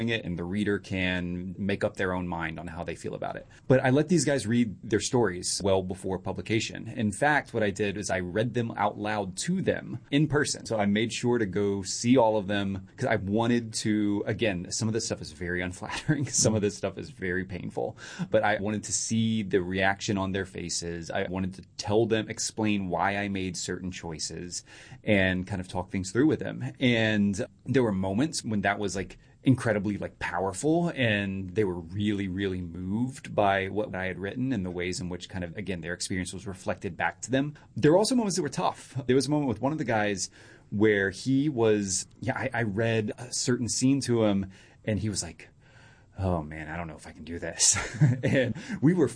it, and the reader can make up their own mind on how they feel about it. But I let these guys read their stories well before publication. In fact, what I did is I read them out loud to them in person. So I made sure to go see all of them because I wanted to, again, some of this stuff is very unflattering. Some of this stuff is very painful, but I wanted to see the reaction on their faces. I wanted to tell them, explain why I made certain choices and kind of talk things through with them. And there were moments when that was like incredibly like powerful, and they were really, really moved by what I had written and the ways in which kind of, again, their experience was reflected back to them. There were also moments that were tough. There was a moment with one of the guys where he was, I read a certain scene to him and he was like, oh man, I don't know if I can do this. And we were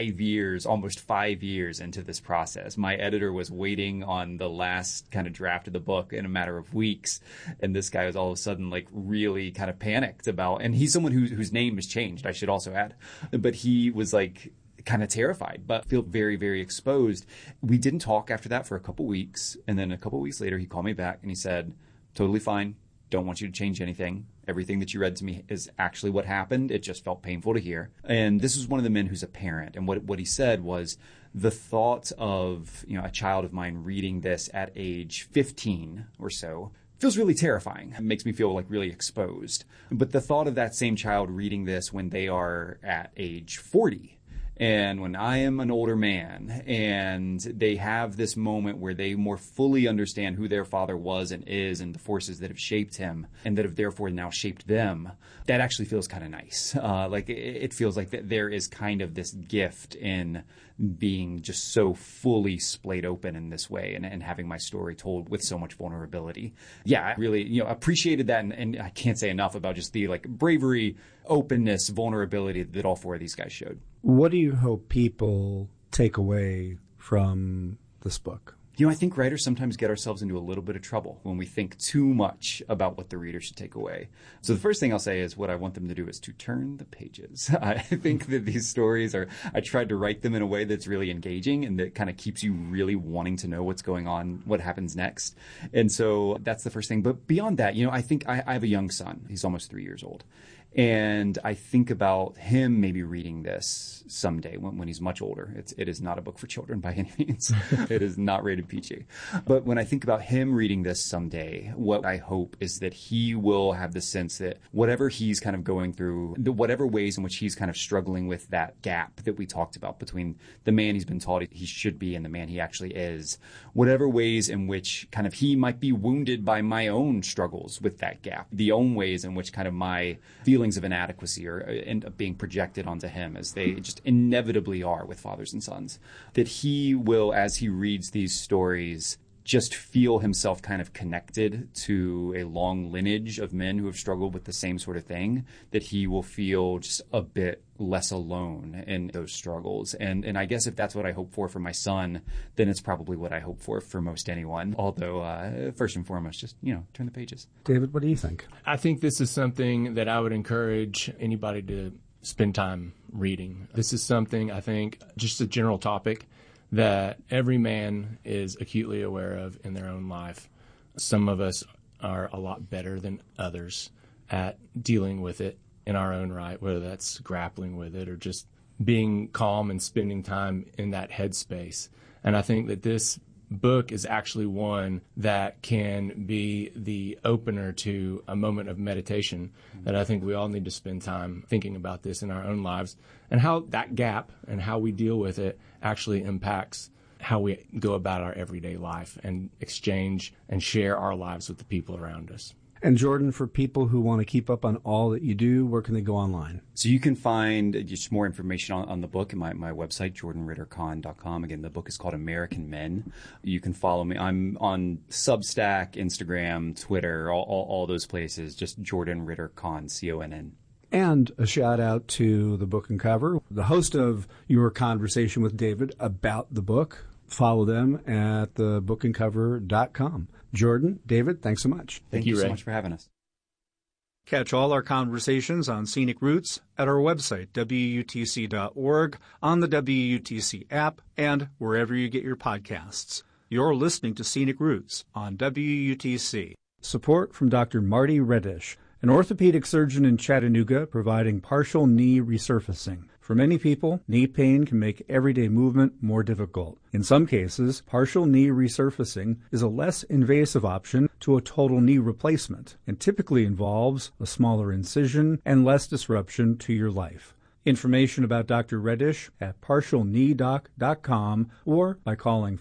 almost 5 years into this process. My editor was waiting on the last kind of draft of the book in a matter of weeks. And this guy was all of a sudden like really kind of panicked about, and he's someone whose name has changed, I should also add, but he was like kind of terrified, but feel very, very exposed. We didn't talk after that for a couple weeks. And then a couple weeks later, he called me back and he said, totally fine. Don't want you to change anything. Everything that you read to me is actually what happened. It just felt painful to hear. And this was one of the men who's a parent. And what he said was the thought of, a child of mine reading this at age 15 or so feels really terrifying. It makes me feel like really exposed. But the thought of that same child reading this when they are at age 40, and when I am an older man and they have this moment where they more fully understand who their father was and is and the forces that have shaped him and that have therefore now shaped them, that actually feels kind of nice. Like it feels like that there is kind of this gift in being just so fully splayed open in this way and having my story told with so much vulnerability. Yeah, I really, appreciated that. And I can't say enough about just the like bravery, openness, vulnerability that all four of these guys showed. What do you hope people take away from this book? I think writers sometimes get ourselves into a little bit of trouble when we think too much about what the reader should take away. So the first thing I'll say is what I want them to do is to turn the pages. I think that these stories I tried to write them in a way that's really engaging and that kind of keeps you really wanting to know what's going on, what happens next. And so that's the first thing. But beyond that, I think I have a young son. He's almost 3 years old. And I think about him maybe reading this someday when he's much older. It is not a book for children by any means. It is not rated PG. But when I think about him reading this someday, what I hope is that he will have the sense that whatever he's kind of going through, whatever ways in which he's kind of struggling with that gap that we talked about between the man he's been taught he should be and the man he actually is, whatever ways in which kind of he might be wounded by my own struggles with that gap, the own ways in which kind of my feelings of inadequacy end up being projected onto him as they just inevitably are with fathers and sons, that he will, as he reads these stories, just feel himself kind of connected to a long lineage of men who have struggled with the same sort of thing, that he will feel just a bit less alone in those struggles. And I guess if that's what I hope for my son, then it's probably what I hope for most anyone. Although, first and foremost, just, turn the pages. David, what do you think? I think this is something that I would encourage anybody to spend time reading. This is something, I think, just a general topic that every man is acutely aware of in their own life. Some of us are a lot better than others at dealing with it in our own right, whether that's grappling with it or just being calm and spending time in that headspace. And I think that this book is actually one that can be the opener to a moment of meditation, that I think we all need to spend time thinking about this in our own lives and how that gap and how we deal with it actually impacts how we go about our everyday life and exchange and share our lives with the people around us. And Jordan, for people who want to keep up on all that you do, where can they go online? So you can find just more information on the book at my website, jordanritterkahn.com. Again, the book is called American Men. You can follow me. I'm on Substack, Instagram, Twitter, all those places, just Jordan Ritter Kahn, CONN. And a shout out to The Book and Cover, the host of your conversation with David about the book. Follow them at thebookandcover.com. Jordan, David, thanks so much. Thank you so much for having us. Catch all our conversations on Scenic Roots at our website, WUTC.org, on the WUTC app, and wherever you get your podcasts. You're listening to Scenic Roots on WUTC. Support from Dr. Marty Reddish an orthopedic surgeon in Chattanooga providing partial knee resurfacing. For many people, knee pain can make everyday movement more difficult. In some cases, partial knee resurfacing is a less invasive option to a total knee replacement and typically involves a smaller incision and less disruption to your life. Information about Dr. Reddish at partialkneedoc.com or by calling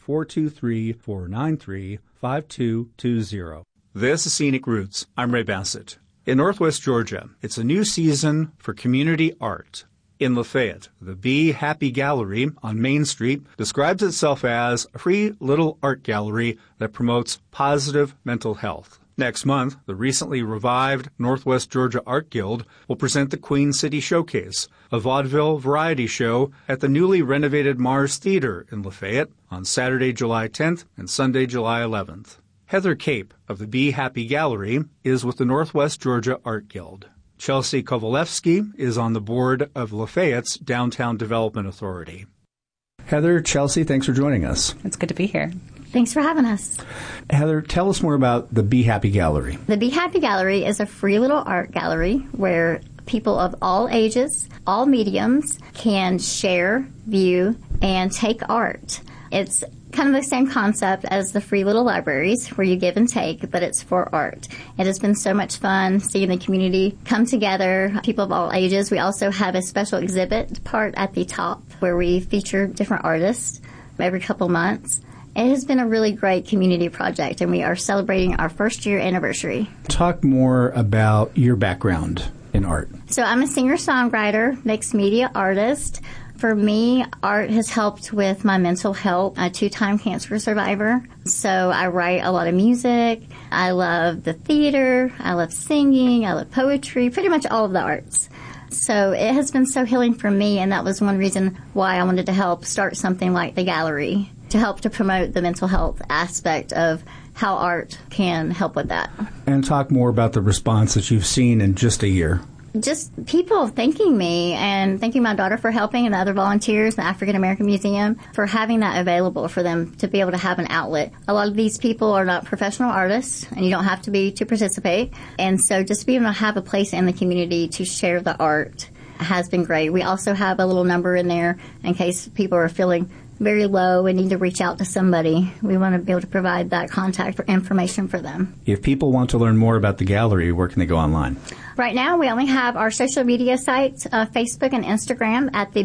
423-493-5220. This is Scenic Roots. I'm Ray Bassett. In Northwest Georgia, it's a new season for community art. In Lafayette, the Be Happy Gallery on Main Street describes itself as a free little art gallery that promotes positive mental health. Next month, the recently revived Northwest Georgia Art Guild will present the Queen City Showcase, a vaudeville variety show at the newly renovated Mars Theater in Lafayette on Saturday, July 10th and Sunday, July 11th. Heather Cape of the Be Happy Gallery is with the Northwest Georgia Art Guild. Chelsea Kovalevsky is on the board of Lafayette's Downtown Development Authority. Heather, Chelsea, thanks for joining us. It's good to be here. Thanks for having us. Heather, tell us more about the Be Happy Gallery. The Be Happy Gallery is a free little art gallery where people of all ages, all mediums, can share, view, and take art. It's kind of the same concept as the free little libraries where you give and take, but it's for art. It has been so much fun seeing the community come together, people of all ages. We also have a special exhibit part at the top where we feature different artists every couple months. It has been a really great community project, and we are celebrating our first year anniversary. Talk more about your background in art. So I'm a singer-songwriter, mixed media artist. For me, art has helped with my mental health. I'm a 2-time cancer survivor, so I write a lot of music. I love the theater. I love singing. I love poetry, pretty much all of the arts. So it has been so healing for me, and that was one reason why I wanted to help start something like the gallery, to help to promote the mental health aspect of how art can help with that. And talk more about the response that you've seen in just a year. Just people thanking me and thanking my daughter for helping and the other volunteers, the African American Museum, for having that available for them to be able to have an outlet. A lot of these people are not professional artists, and you don't have to be to participate. And so just being able to have a place in the community to share the art has been great. We also have a little number in there in case people are feeling very low and need to reach out to somebody. We want to be able to provide that contact for information for them. If people want to learn more about the gallery, where can they go online? Right now, we only have our social media sites, Facebook and Instagram, at the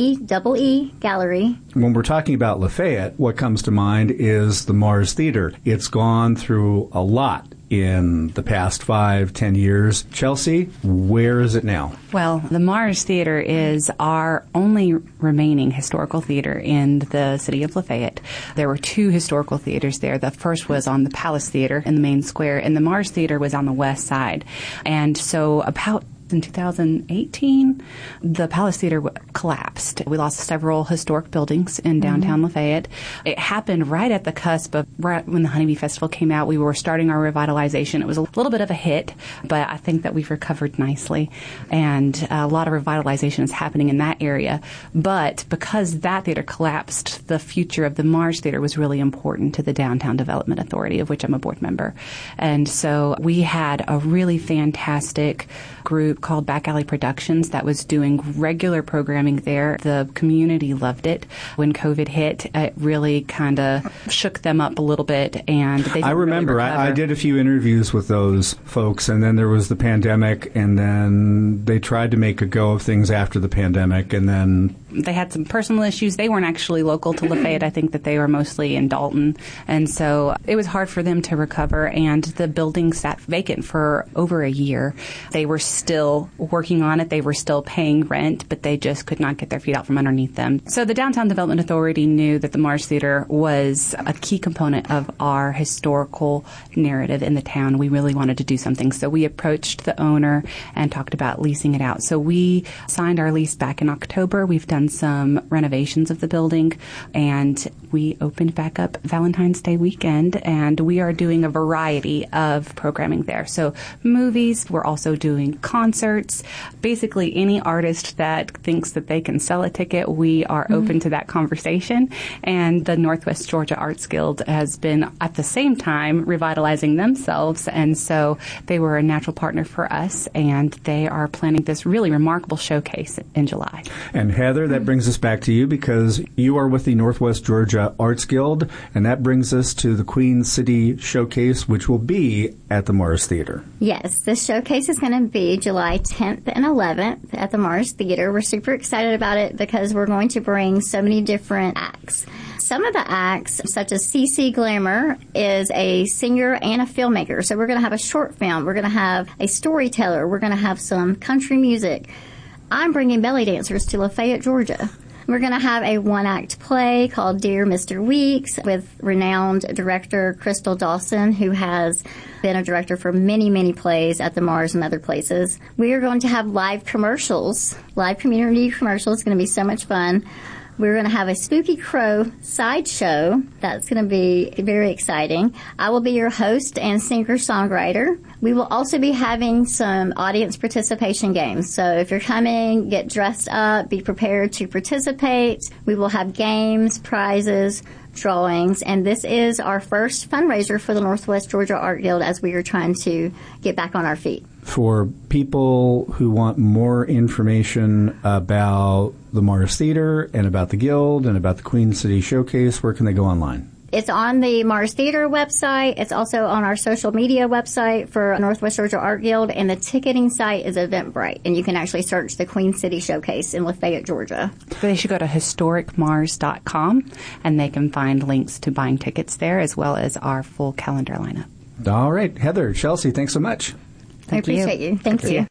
BEE Gallery. When we're talking about Lafayette, what comes to mind is the Mars Theater. It's gone through a lot in the past 5-10 years. Chelsea, where is it now? Well, the Mars Theater is our only remaining historical theater in the city of Lafayette. There were 2 historical theaters there. The first was on the Palace Theater in the main square, and the Mars Theater was on the west side. And so about in 2018, the Palace Theater collapsed. We lost several historic buildings in downtown Lafayette. It happened right at the cusp of right when the Honeybee Festival came out. We were starting our revitalization. It was a little bit of a hit, but I think that we've recovered nicely, and a lot of revitalization is happening in that area. But because that theater collapsed, the future of the Mars Theater was really important to the Downtown Development Authority, of which I'm a board member. And so we had a really fantastic group called Back Alley Productions that was doing regular programming there. The community loved it. When COVID hit, it really kind of shook them up a little bit, and they didn't I remember really recover. I did a few interviews with those folks, and then there was the pandemic, and then they tried to make a go of things after the pandemic, and then they had some personal issues. They weren't actually local to Lafayette. I think that they were mostly in Dalton. And so it was hard for them to recover, and the building sat vacant for over a year. They were still working on it. They were still paying rent, but they just could not get their feet out from underneath them. So the Downtown Development Authority knew that the Mars Theater was a key component of our historical narrative in the town. We really wanted to do something. So we approached the owner and talked about leasing it out. So we signed our lease back in October. We've done on some renovations of the building, and we opened back up Valentine's Day weekend, and we are doing a variety of programming there. So movies, we're also doing concerts. Basically, any artist that thinks that they can sell a ticket, we are open to that conversation. And the Northwest Georgia Arts Guild has been, at the same time, revitalizing themselves, and so they were a natural partner for us, and they are planning this really remarkable showcase in July. And Heather, that brings us back to you because you are with the Northwest Georgia Arts Guild, and that brings us to the Queen City Showcase, which will be at the Morris Theater. Yes, this showcase is going to be July 10th and 11th at the Morris Theater. We're super excited about it because we're going to bring so many different acts. Some of the acts, such as CC Glamour, is a singer and a filmmaker. So we're going to have a short film. We're going to have a storyteller. We're going to have some country music. I'm bringing belly dancers to Lafayette, Georgia. We're going to have a one-act play called Dear Mr. Weeks with renowned director Crystal Dawson, who has been a director for many, many plays at the Mars and other places. We are going to have live commercials, live community commercials. It's going to be so much fun. We're going to have a Spooky Crow sideshow. That's going to be very exciting. I will be your host and singer-songwriter. We will also be having some audience participation games. So if you're coming, get dressed up, be prepared to participate. We will have games, prizes, drawings, and this is our first fundraiser for the Northwest Georgia Art Guild as we are trying to get back on our feet. For people who want more information about the Morris Theater and about the Guild and about the Queen City Showcase, where can they go online? It's on the Mars Theater website. It's also on our social media website for Northwest Georgia Art Guild, and the ticketing site is Eventbrite, and you can actually search the Queen City Showcase in Lafayette, Georgia. They should go to historicmars.com, and they can find links to buying tickets there, as well as our full calendar lineup. All right. Heather, Chelsea, thanks so much. I appreciate you. Thank you.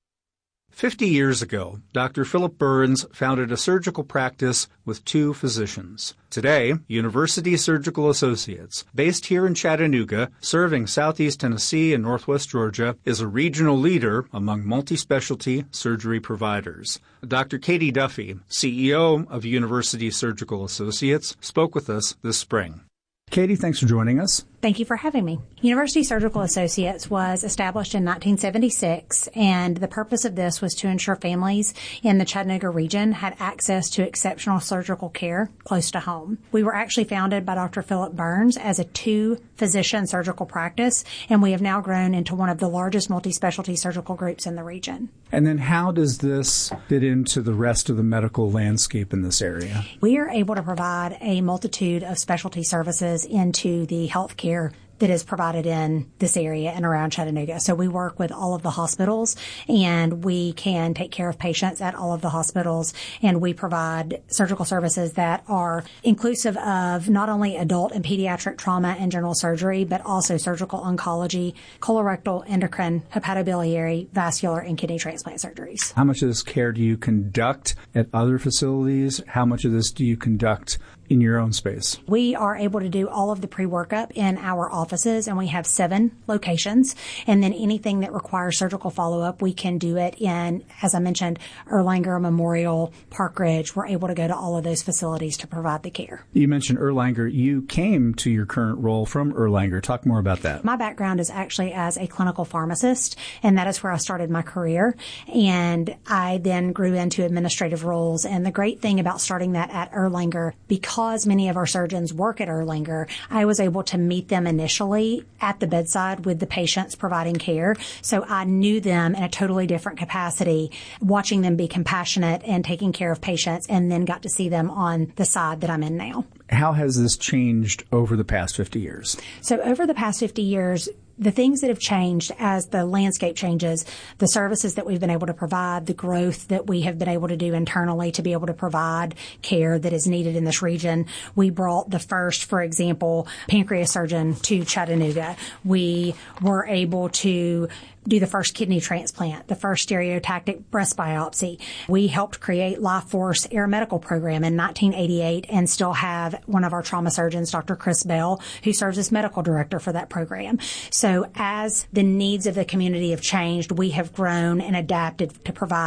50 years ago, Dr. Philip Burns founded a surgical practice with 2 physicians. Today, University Surgical Associates, based here in Chattanooga, serving Southeast Tennessee and Northwest Georgia, is a regional leader among multi-specialty surgery providers. Dr. Katie Duffy, CEO of University Surgical Associates, spoke with us this spring. Katie, thanks for joining us. Thank you for having me. University Surgical Associates was established in 1976, and the purpose of this was to ensure families in the Chattanooga region had access to exceptional surgical care close to home. We were actually founded by Dr. Philip Burns as a 2-physician surgical practice, and we have now grown into one of the largest multi-specialty surgical groups in the region. And then how does this fit into the rest of the medical landscape in this area? We are able to provide a multitude of specialty services into the healthcare that is provided in this area and around Chattanooga. So we work with all of the hospitals, and we can take care of patients at all of the hospitals, and we provide surgical services that are inclusive of not only adult and pediatric trauma and general surgery, but also surgical oncology, colorectal, endocrine, hepatobiliary, vascular, and kidney transplant surgeries. How much of this care do you conduct at other facilities? How much of this do you conduct in your own space? We are able to do all of the pre-workup in our offices, and we have 7 locations. And then anything that requires surgical follow-up, we can do it in, as I mentioned, Erlanger, Memorial, Park Ridge. We're able to go to all of those facilities to provide the care. You mentioned Erlanger. You came to your current role from Erlanger. Talk more about that. My background is actually as a clinical pharmacist, and that is where I started my career. And I then grew into administrative roles. And the great thing about starting that at Erlanger, because many of our surgeons work at Erlanger, I was able to meet them initially at the bedside with the patients providing care. So I knew them in a totally different capacity, watching them be compassionate and taking care of patients, and then got to see them on the side that I'm in now. How has this changed over the past 50 years? So over the past 50 years, the things that have changed as the landscape changes, the services that we've been able to provide, the growth that we have been able to do internally to be able to provide care that is needed in this region. We brought the first, for example, pancreas surgeon to Chattanooga. We were able to do the first kidney transplant, the first stereotactic breast biopsy. We helped create Life Force Air Medical Program in 1988 and still have one of our trauma surgeons, Dr. Chris Bell, who serves as medical director for that program. So as the needs of the community have changed, we have grown and adapted to provide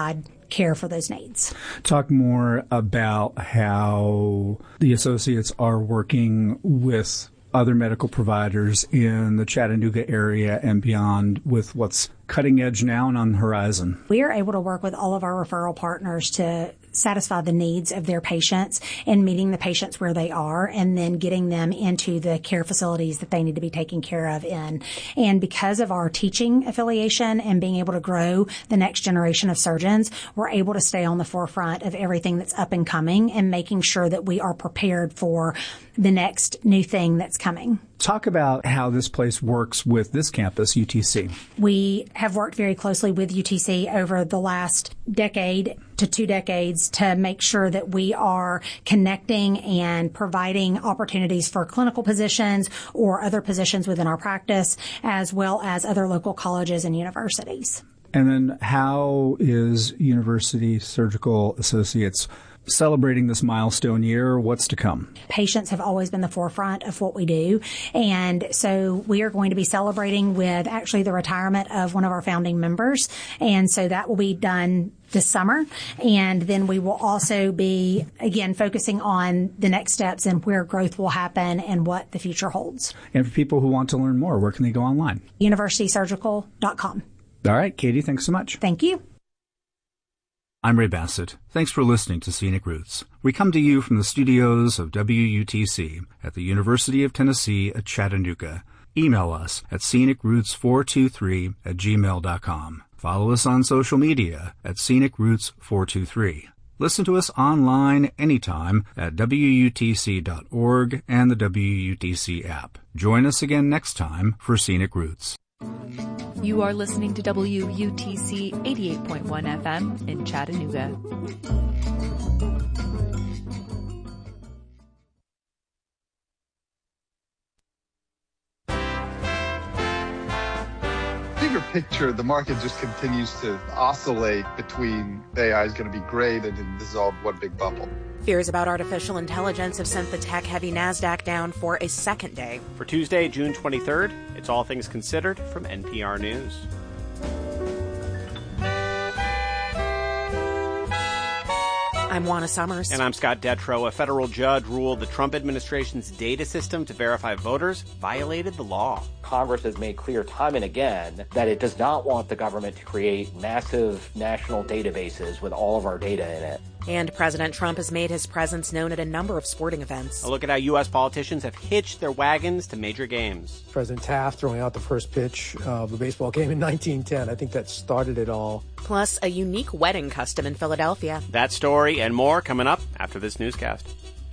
care for those needs. Talk more about how the associates are working with other medical providers in the Chattanooga area and beyond with what's cutting edge now and on the horizon. We are able to work with all of our referral partners to satisfy the needs of their patients and meeting the patients where they are and then getting them into the care facilities that they need to be taken care of in. And because of our teaching affiliation and being able to grow the next generation of surgeons, we're able to stay on the forefront of everything that's up and coming and making sure that we are prepared for the next new thing that's coming. Talk about how this place works with this campus, UTC. We have worked very closely with UTC over the last decade to 2 decades to make sure that we are connecting and providing opportunities for clinical positions or other positions within our practice, as well as other local colleges and universities. And then how is University Surgical Associates celebrating this milestone year? What's to come? Patients have always been the forefront of what we do. And so we are going to be celebrating with actually the retirement of one of our founding members. And so that will be done this summer. And then we will also be, again, focusing on the next steps and where growth will happen and what the future holds. And for people who want to learn more, where can they go online? universitysurgical.com. All right, Katie, thanks so much. Thank you. I'm Ray Bassett. Thanks for listening to Scenic Roots. We come to you from the studios of WUTC at the University of Tennessee at Chattanooga. Email us at scenicroots423@gmail.com. Follow us on social media at scenicroots423. Listen to us online anytime at WUTC.org and the WUTC app. Join us again next time for Scenic Roots. You are listening to WUTC 88.1 FM in Chattanooga. Bigger picture, the market just continues to oscillate between AI is going to be great and this is all one big bubble. Fears about artificial intelligence have sent the tech-heavy NASDAQ down for a second day. For Tuesday, June 23rd, it's All Things Considered from NPR News. I'm Juana Summers. And I'm Scott Detrow. A federal judge ruled the Trump administration's data system to verify voters violated the law. Congress has made clear time and again that it does not want the government to create massive national databases with all of our data in it. And President Trump has made his presence known at a number of sporting events. A look at how U.S. politicians have hitched their wagons to major games. President Taft throwing out the first pitch of a baseball game in 1910. I think that started it all. Plus, a unique wedding custom in Philadelphia. That story and more coming up after this newscast.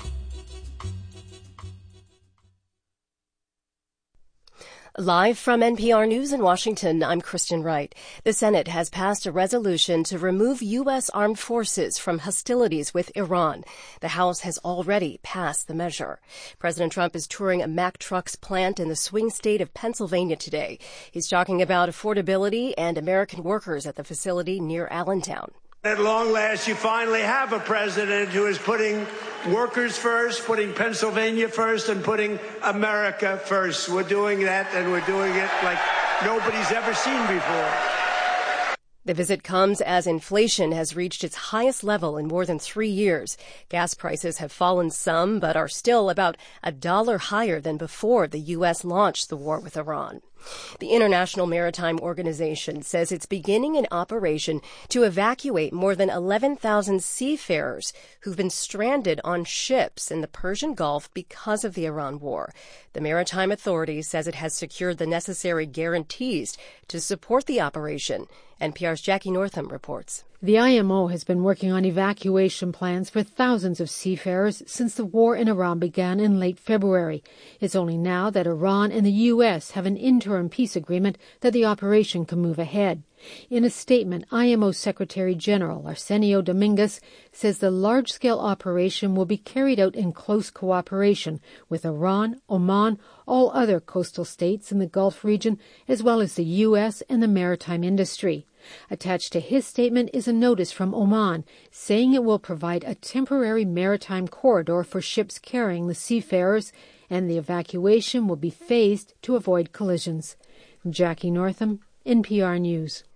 Live from NPR News in Washington, I'm Kristen Wright. The Senate has passed a resolution to remove U.S. armed forces from hostilities with Iran. The House has already passed the measure. President Trump is touring a Mack Trucks plant in the swing state of Pennsylvania today. He's talking about affordability and American workers at the facility near Allentown. At long last, you finally have a president who is putting workers first, putting Pennsylvania first, and putting America first. We're doing that, and we're doing it like nobody's ever seen before. The visit comes as inflation has reached its highest level in more than 3 years. Gas prices have fallen some, but are still about $1 higher than before the U.S. launched the war with Iran. The International Maritime Organization says it's beginning an operation to evacuate more than 11,000 seafarers who've been stranded on ships in the Persian Gulf because of the Iran war. The Maritime Authority says it has secured the necessary guarantees to support the operation. NPR's Jackie Northam reports. The IMO has been working on evacuation plans for thousands of seafarers since the war in Iran began in late February. It's only now that Iran and the U.S. have an interim peace agreement that the operation can move ahead. In a statement, IMO Secretary General Arsenio Dominguez says the large-scale operation will be carried out in close cooperation with Iran, Oman, all other coastal states in the Gulf region, as well as the U.S. and the maritime industry. Attached to his statement is a notice from Oman saying it will provide a temporary maritime corridor for ships carrying the seafarers, and the evacuation will be phased to avoid collisions. Jackie Northam, NPR News.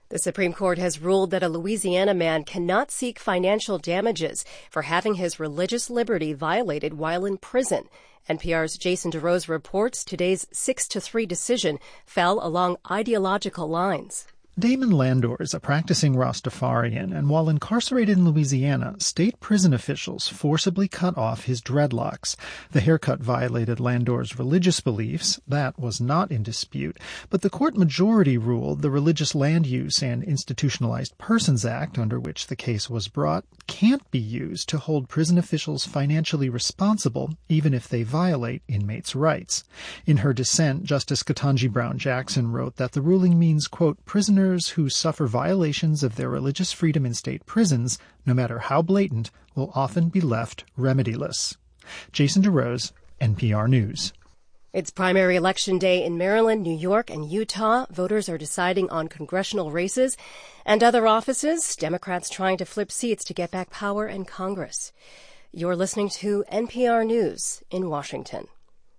The Supreme Court has ruled that a Louisiana man cannot seek financial damages for having his religious liberty violated while in prison. NPR's Jason DeRose reports today's 6-3 decision fell along ideological lines. Damon Landor is a practicing Rastafarian, and while incarcerated in Louisiana, state prison officials forcibly cut off his dreadlocks. The haircut violated Landor's religious beliefs. That was not in dispute. But the court majority ruled the Religious Land Use and Institutionalized Persons Act, under which the case was brought, can't be used to hold prison officials financially responsible, even if they violate inmates' rights. In her dissent, Justice Ketanji Brown Jackson wrote that the ruling means, quote, prisoners who suffer violations of their religious freedom in state prisons, no matter how blatant, will often be left remediless. Jason DeRose, NPR News. It's primary election day in Maryland, New York, and Utah. Voters are deciding on congressional races and other offices. Democrats trying to flip seats to get back power in Congress. You're listening to NPR News in Washington.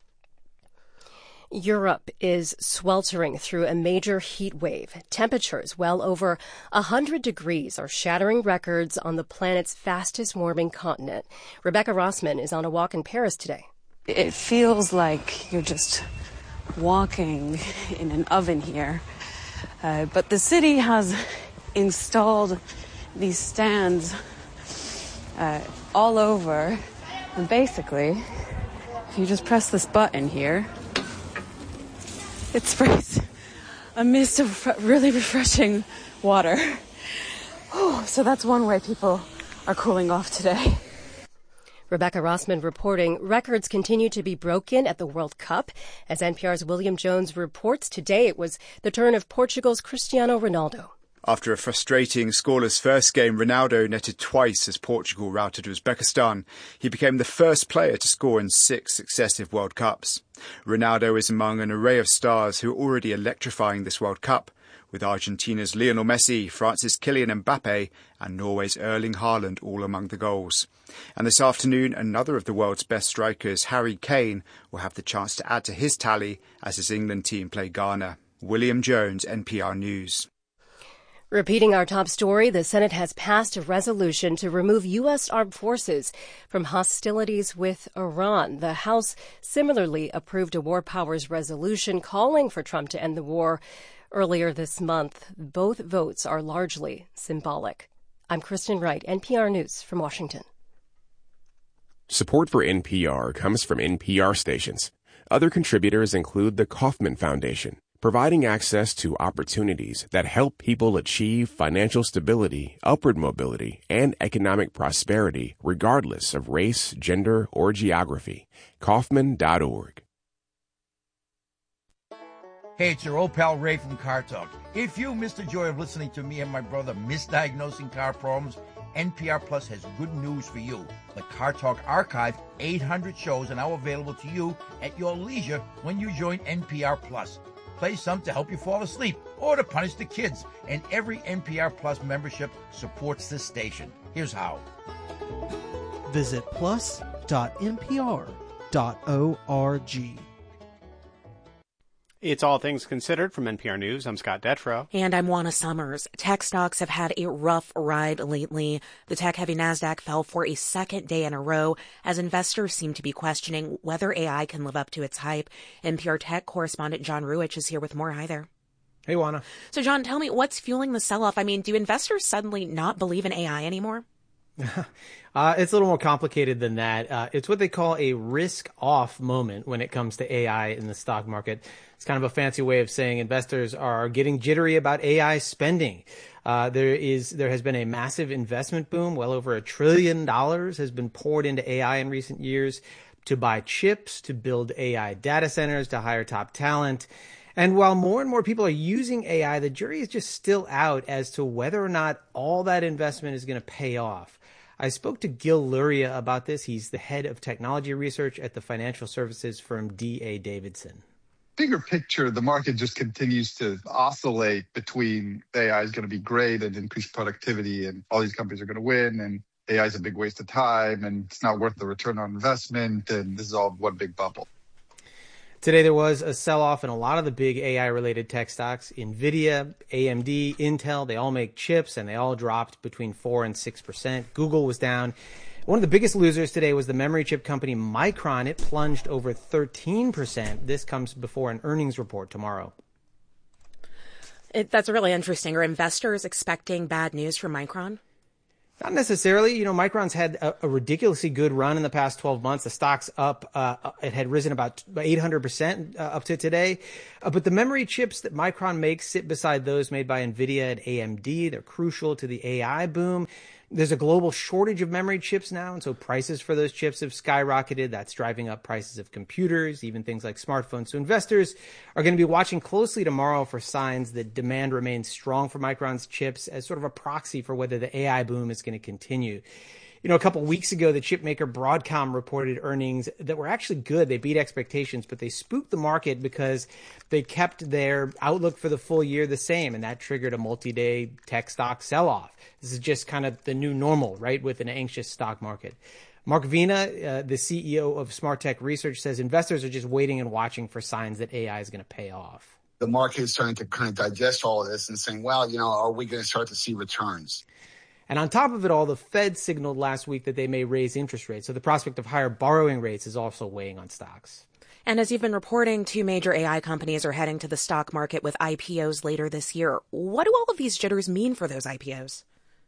Europe is sweltering through a major heat wave. Temperatures well over 100 degrees are shattering records on the planet's fastest warming continent. Rebecca Rossman is on a walk in Paris today. It feels like you're just walking in an oven here. But the city has installed these stands all over. And basically, if you just press this button here, it sprays a mist of really refreshing water. Whew, so that's one way people are cooling off today. Rebecca Rossman reporting records continue to be broken at the World Cup. As NPR's William Jones reports, today it was the turn of Portugal's Cristiano Ronaldo. After a frustrating scoreless first game, Ronaldo netted twice as Portugal routed Uzbekistan. He became the first player to score in 6 successive World Cups. Ronaldo is among an array of stars who are already electrifying this World Cup, with Argentina's Lionel Messi, France's Kylian Mbappe, and Norway's Erling Haaland all among the goals. And this afternoon, another of the world's best strikers, Harry Kane, will have the chance to add to his tally as his England team play Ghana. William Jones, NPR News. Repeating our top story, the Senate has passed a resolution to remove U.S. armed forces from hostilities with Iran. The House similarly approved a war powers resolution calling for Trump to end the war earlier this month. Both votes are largely symbolic. I'm Kristen Wright, NPR News from Washington. Support for NPR comes from NPR stations. Other contributors include the Kauffman Foundation, providing access to opportunities that help people achieve financial stability, upward mobility, and economic prosperity regardless of race, gender, or geography. Kauffman.org. Hey, it's your old pal Ray from Car Talk. If you miss the joy of listening to me and my brother misdiagnosing car problems, NPR Plus has good news for you. The Car Talk Archive, 800 shows are now available to you at your leisure when you join NPR Plus. Play some to help you fall asleep or to punish the kids. And every NPR Plus membership supports this station. Here's how. Visit plus.npr.org. It's All Things Considered from NPR News. I'm Scott Detrow. And I'm Juana Summers. Tech stocks have had a rough ride lately. The tech-heavy NASDAQ fell for a second day in a row as investors seem to be questioning whether AI can live up to its hype. NPR Tech correspondent John Ruwitch is here with more. Hi there. Hey, Juana. So, John, tell me, what's fueling the sell-off? I mean, do investors suddenly not believe in AI anymore? It's a little more complicated than that. It's what they call a risk-off moment when it comes to AI in the stock market. It's kind of a fancy way of saying investors are getting jittery about AI spending. There has been a massive investment boom. Well over $1 trillion has been poured into AI in recent years to buy chips, to build AI data centers, to hire top talent. And while more and more people are using AI, the jury is just still out as to whether or not all that investment is going to pay off. I spoke to Gil Luria about this. He's the head of technology research at the financial services firm D.A. Davidson. Bigger picture, the market just continues to oscillate between AI is going to be great and increase productivity and all these companies are going to win and AI is a big waste of time and it's not worth the return on investment and this is all one big bubble. Today there was a sell-off in a lot of the big AI-related tech stocks. NVIDIA, AMD, Intel, they all make chips, and they all dropped between 4 and 6%. Google was down. One of the biggest losers today was the memory chip company Micron. It plunged over 13%. This comes before an earnings report tomorrow. That's really interesting. Are investors expecting bad news from Micron? Not necessarily. Micron's had a ridiculously good run in the past 12 months. The stock's up. It had risen about 800% up to today. But the memory chips that Micron makes sit beside those made by NVIDIA and AMD. They're crucial to the AI boom. There's a global shortage of memory chips now, and so prices for those chips have skyrocketed. That's driving up prices of computers, even things like smartphones. So investors are going to be watching closely tomorrow for signs that demand remains strong for Micron's chips as sort of a proxy for whether the AI boom is going to continue. A couple of weeks ago, the chip maker Broadcom reported earnings that were actually good. They beat expectations, but they spooked the market because they kept their outlook for the full year the same, and that triggered a multi-day tech stock sell-off. This is just kind of the new normal, right, with an anxious stock market. Mark Vina, the CEO of Smart Tech Research, says investors are just waiting and watching for signs that AI is going to pay off. The market is starting to kind of digest all of this and saying, well, are we going to start to see returns? And on top of it all, the Fed signaled last week that they may raise interest rates. So the prospect of higher borrowing rates is also weighing on stocks. And as you've been reporting, 2 major AI companies are heading to the stock market with IPOs later this year. What do all of these jitters mean for those IPOs?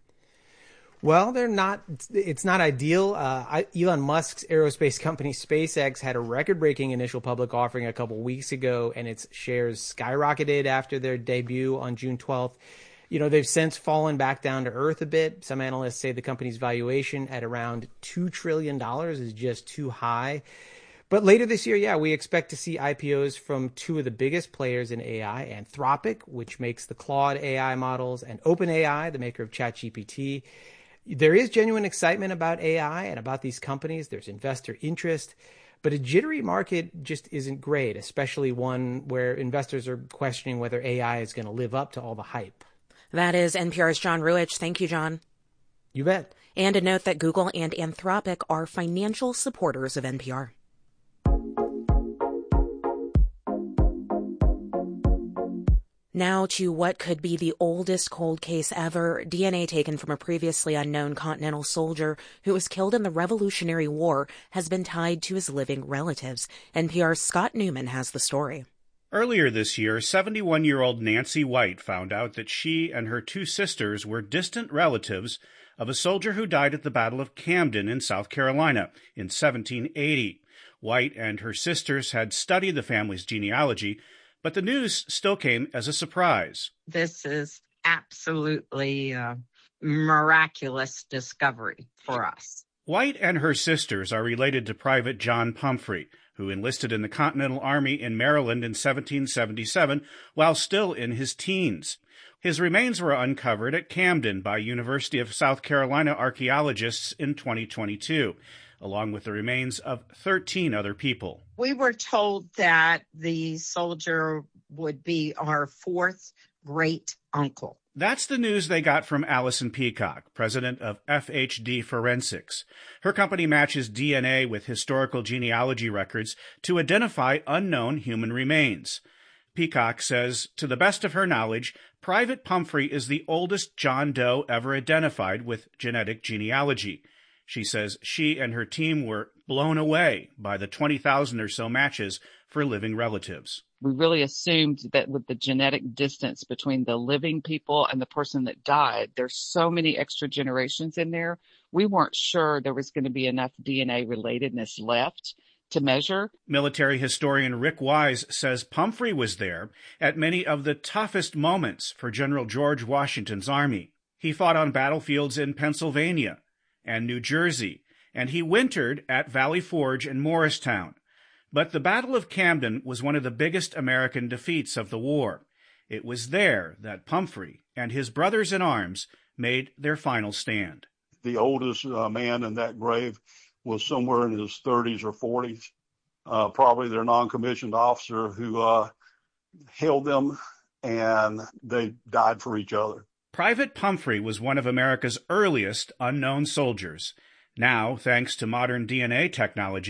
Well, it's not ideal. Elon Musk's aerospace company SpaceX had a record-breaking initial public offering a couple weeks ago, and its shares skyrocketed after their debut on June 12th. They've since fallen back down to earth a bit. Some analysts say the company's valuation at around $2 trillion is just too high. But later this year, we expect to see IPOs from 2 of the biggest players in AI, Anthropic, which makes the Claude AI models, and OpenAI, the maker of ChatGPT. There is genuine excitement about AI and about these companies. There's investor interest. But a jittery market just isn't great, especially one where investors are questioning whether AI is going to live up to all the hype. That is NPR's John Ruwitch. Thank you, John. You bet. And a note that Google and Anthropic are financial supporters of NPR. Now to what could be the oldest cold case ever. DNA taken from a previously unknown Continental soldier who was killed in the Revolutionary War has been tied to his living relatives. NPR's Scott Newman has the story. Earlier this year, 71-year-old Nancy White found out that she and her 2 sisters were distant relatives of a soldier who died at the Battle of Camden in South Carolina in 1780. White and her sisters had studied the family's genealogy, but the news still came as a surprise. This is absolutely a miraculous discovery for us. White and her sisters are related to Private John Pumphrey, who enlisted in the Continental Army in Maryland in 1777 while still in his teens. His remains were uncovered at Camden by University of South Carolina archaeologists in 2022, along with the remains of 13 other people. We were told that the soldier would be our 4th great uncle. That's the news they got from Allison Peacock, president of FHD Forensics. Her company matches DNA with historical genealogy records to identify unknown human remains. Peacock says, to the best of her knowledge, Private Pumphrey is the oldest John Doe ever identified with genetic genealogy. She says she and her team were blown away by the 20,000 or so matches for living relatives. We really assumed that with the genetic distance between the living people and the person that died, there's so many extra generations in there. We weren't sure there was going to be enough DNA relatedness left to measure. Military historian Rick Wise says Pumphrey was there at many of the toughest moments for General George Washington's army. He fought on battlefields in Pennsylvania and New Jersey, and he wintered at Valley Forge and Morristown. But the Battle of Camden was one of the biggest American defeats of the war. It was there that Pumphrey and his brothers in arms made their final stand. The oldest man in that grave was somewhere in his 30s or 40s, probably their non-commissioned officer who held them, and they died for each other. Private Pumphrey was one of America's earliest unknown soldiers. Now, thanks to modern DNA technology,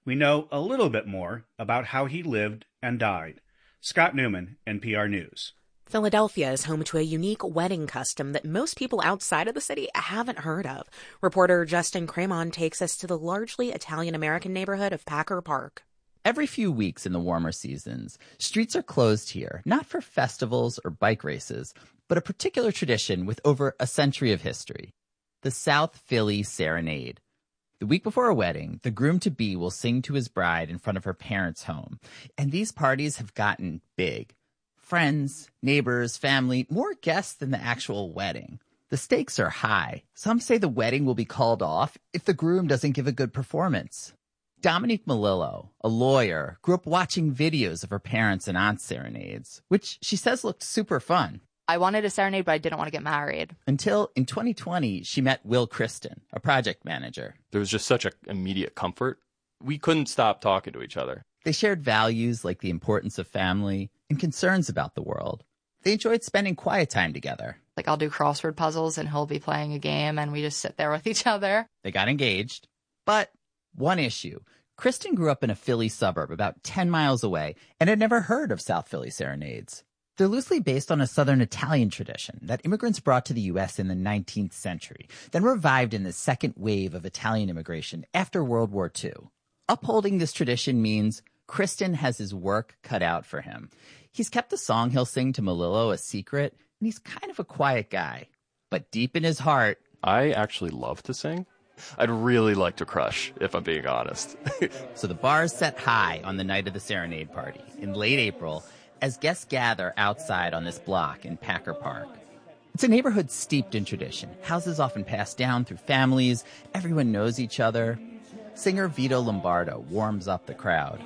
we know a little bit more about how he lived and died. Scott Newman, NPR News. Philadelphia is home to a unique wedding custom that most people outside of the city haven't heard of. Reporter Justin Cremon takes us to the largely Italian-American neighborhood of Packer Park. Every few weeks in the warmer seasons, streets are closed here, not for festivals or bike races, but a particular tradition with over a century of history, the South Philly Serenade. The week before a wedding, the groom-to-be will sing to his bride in front of her parents' home, and these parties have gotten big. Friends, neighbors, family, more guests than the actual wedding. The stakes are high. Some say the wedding will be called off if the groom doesn't give a good performance. Dominique Melillo, a lawyer, grew up watching videos of her parents' and aunt's serenades, which she says looked super fun. I wanted a serenade, but I didn't want to get married. Until in 2020, she met Will Kristen, a project manager. There was just such an immediate comfort. We couldn't stop talking to each other. They shared values like the importance of family and concerns about the world. They enjoyed spending quiet time together. Like, I'll do crossword puzzles and he'll be playing a game and we just sit there with each other. They got engaged. But one issue. Kristen grew up in a Philly suburb about 10 miles away and had never heard of South Philly Serenades. They're loosely based on a Southern Italian tradition that immigrants brought to the U.S. in the 19th century, then revived in the second wave of Italian immigration after World War II. Upholding this tradition means Kristen has his work cut out for him. He's kept the song he'll sing to Melillo a secret, and he's kind of a quiet guy. But deep in his heart, I actually love to sing. I'd really like to crush, if I'm being honest. So the bar is set high on the night of the serenade party in late April as guests gather outside on this block in Packer Park. It's a neighborhood steeped in tradition. Houses often passed down through families. Everyone knows each other. Singer Vito Lombardo warms up the crowd.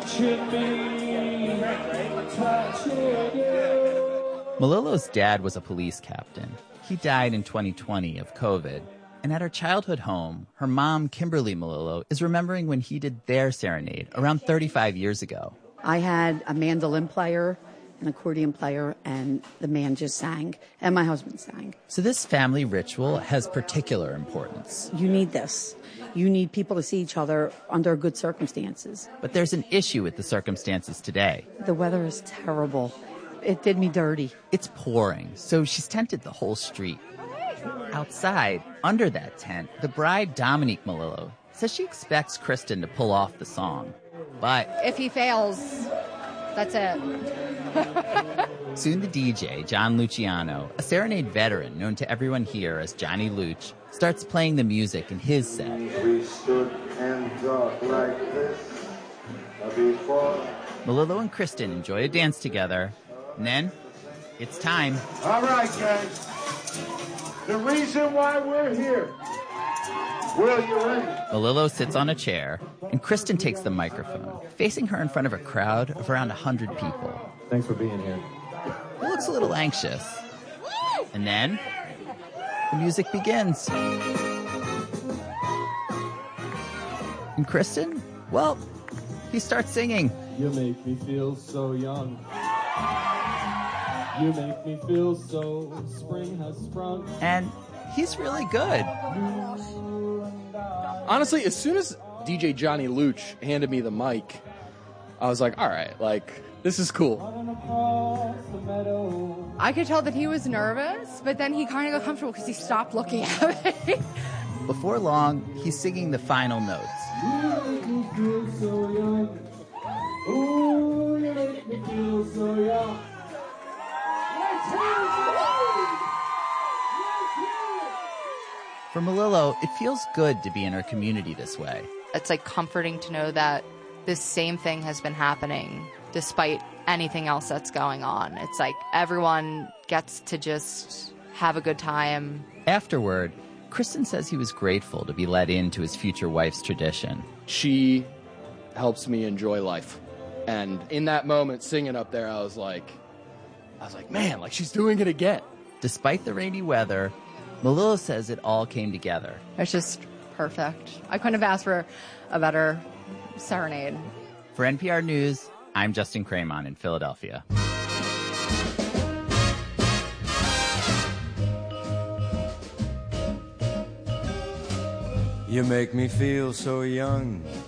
Melillo's dad was a police captain. He died in 2020 of COVID. And at her childhood home, her mom, Kimberly Melillo, is remembering when he did their serenade around 35 years ago. I had a mandolin player, an accordion player, and the man just sang, and my husband sang. So this family ritual has particular importance. You need this. You need people to see each other under good circumstances. But there's an issue with the circumstances today. The weather is terrible. It did me dirty. It's pouring, so she's tented the whole street. Outside, under that tent, the bride, Dominique Melillo, says she expects Kristen to pull off the song. But if he fails, that's it. Soon the DJ, John Luciano, a serenade veteran known to everyone here as Johnny Luch, starts playing the music in his set. We stood and talked like this before. Melillo and Kristen enjoy a dance together, and then it's time. All right, guys. The reason why we're here. Will you ready? Melillo sits on a chair, and Kristen takes the microphone, facing her in front of a crowd of around 100 people. Thanks for being here. He looks a little anxious. And then the music begins. And Kristen, well, he starts singing. You make me feel so young. You make me feel so spring has sprung. And he's really good. Honestly, as soon as DJ Johnny Luch handed me the mic, I was like, all right, like, this is cool. I could tell that he was nervous, but then he kind of got comfortable because he stopped looking at me. Before long, he's singing the final notes. You make me feel so young. Ooh, you make me feel so young. For Melillo, it feels good to be in her community this way. It's like comforting to know that this same thing has been happening despite anything else that's going on. It's like everyone gets to just have a good time. Afterward, Kristen says he was grateful to be let into his future wife's tradition. She helps me enjoy life. And in that moment, singing up there, I was like, man, like she's doing it again. Despite the rainy weather, Melillo says it all came together. It's just perfect. I couldn't have asked for a better serenade. For NPR News, I'm Justin Cremon in Philadelphia. You make me feel so young.